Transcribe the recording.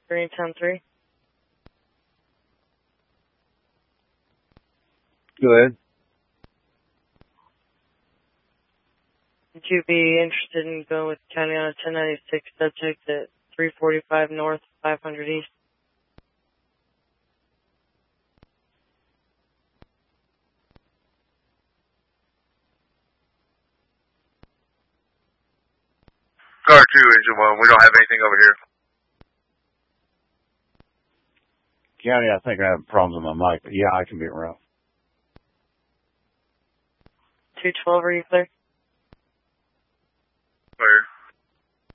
Greentown 3. Go ahead. Would you be interested in going with County on a 1096 subject at 345 North, 500 East? Car 2, Engine 1. We don't have anything over here. County, I think I have problems with my mic, but yeah, I can be around. 212, are you clear?